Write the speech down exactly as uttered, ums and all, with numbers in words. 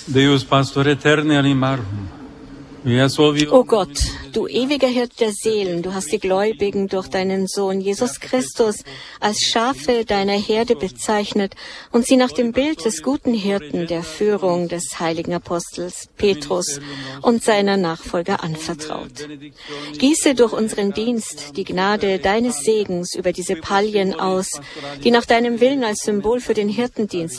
Deus pastor eterne animarum. O Gott, du ewiger Hirt der Seelen, du hast die Gläubigen durch deinen Sohn Jesus Christus als Schafe deiner Herde bezeichnet und sie nach dem Bild des guten Hirten der Führung des heiligen Apostels Petrus und seiner Nachfolger anvertraut. Gieße durch unseren Dienst die Gnade deines Segens über diese Palien aus, die nach deinem Willen als Symbol für den Hirtendienst